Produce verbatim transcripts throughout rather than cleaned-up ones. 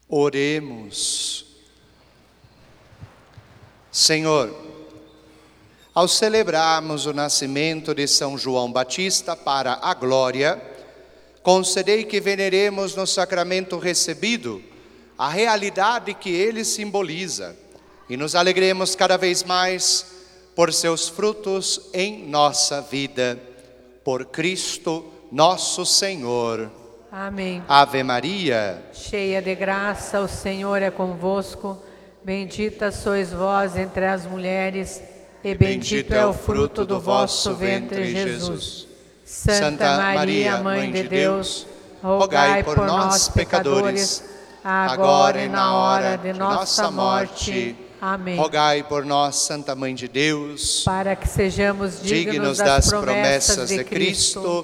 Oremos. Senhor, ao celebrarmos o nascimento de São João Batista para a glória, concedei que veneremos no sacramento recebido a realidade que ele simboliza e nos alegremos cada vez mais por seus frutos em nossa vida. Por Cristo nosso Senhor. Amém. Ave Maria, cheia de graça, o Senhor é convosco. Bendita sois vós entre as mulheres, e bendito é o fruto do vosso ventre, Jesus. Santa Maria, Mãe de Deus, rogai por nós, pecadores, agora e na hora de nossa morte. Amém. Rogai por nós, Santa Mãe de Deus, para que sejamos dignos das promessas de Cristo.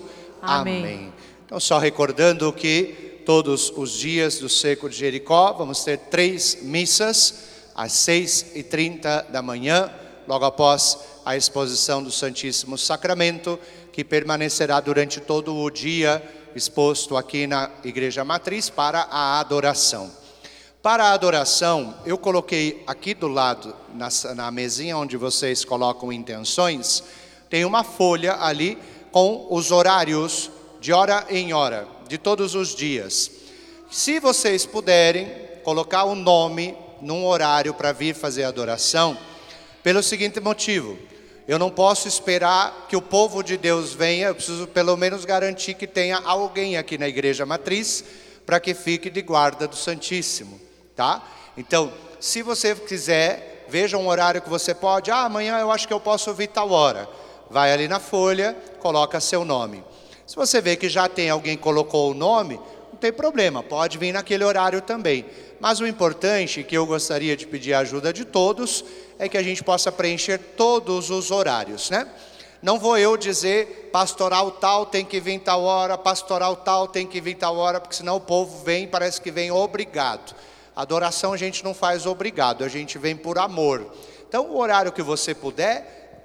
Amém. Então, só recordando que todos os dias do Cerco de Jericó vamos ter três missas, às seis e trinta da manhã, logo após a exposição do Santíssimo Sacramento, que permanecerá durante todo o dia exposto aqui na Igreja Matriz para a adoração. Para a adoração, eu coloquei aqui do lado, na, na mesinha onde vocês colocam intenções, tem uma folha ali com os horários de hora em hora, de todos os dias. Se vocês puderem colocar o nome num horário para vir fazer a adoração, pelo seguinte motivo: eu não posso esperar que o povo de Deus venha, eu preciso pelo menos garantir que tenha alguém aqui na Igreja Matriz para que fique de guarda do Santíssimo, tá? Então, se você quiser, veja um horário que você pode. Ah, amanhã eu acho que eu posso vir tal hora. Vai ali na folha, coloca seu nome. Se você vê que já tem alguém que colocou o nome, não tem problema, pode vir naquele horário também. Mas o importante, que eu gostaria de pedir a ajuda de todos, é que a gente possa preencher todos os horários, né? Não vou eu dizer, pastoral tal tem que vir tal hora, pastoral tal tem que vir tal hora, porque senão o povo vem, parece que vem obrigado. Adoração a gente não faz obrigado, a gente vem por amor. Então o horário que você puder,